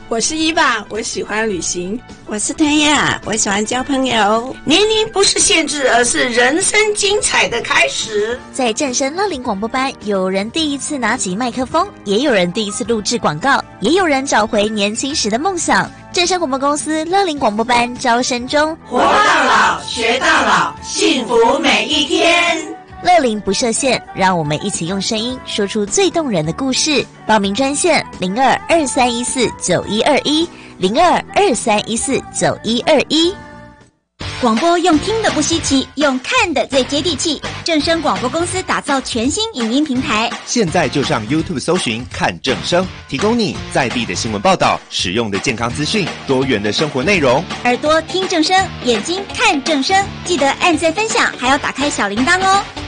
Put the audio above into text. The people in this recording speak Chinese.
我是伊娃，我喜欢旅行。 我是天亚，我喜欢交朋友。 年龄不是限制，而是人生精彩的开始。 在正声乐龄广播班，有人第一次拿起麦克风，也有人第一次录制广告，也有人找回年轻时的梦想。正声广播公司乐龄广播班招生中， 活到老，学到老，幸福每一天。 乐龄不设限，让我们一起用声音说出最动人的故事。报名专线02-2314-9121，02-2314-9121。 广播用听的不稀奇，用看的最接地气。正声广播公司打造全新影音平台， 现在就上 YouTube 搜寻看正声，提供你在地的新闻报道、实用的健康资讯、多元的生活内容。 耳朵听正声，眼睛看正声，记得按赞分享，还要打开小铃铛哦。